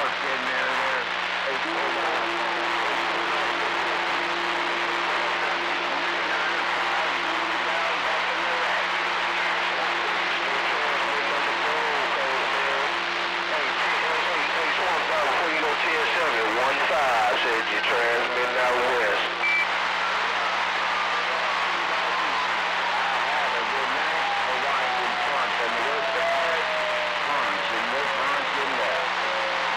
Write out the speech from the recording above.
getting there. Before you go 10-7, 1-5 said you transmitting out west.